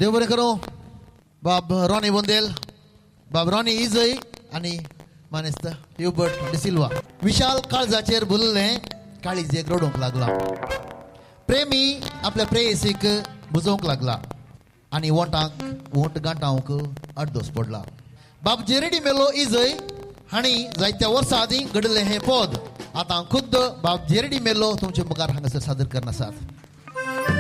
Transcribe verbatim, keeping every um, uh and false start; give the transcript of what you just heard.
देव बरें करूं. बाब रॉनी बोंदेल, बाब रॉनी इजय आनी मानेस्त ह्युबर्ट डिसिल्वा. विशाल काळजाचेर भुल्लें काळीजेक रडूंक लागला. प्रेमी आपल्या प्रेयसीक बुजोवंक लागला आनी वोटांक वोट गांठावंक अड्डोस पडला. बाब जेरेडी मेलो इजय हांणी जायत्या वर्सां आदीं घडलें हें पद आतां खुद्द बाब जेरेडी मेलो तुमचे मुखार हांगासर सादर करन आसात.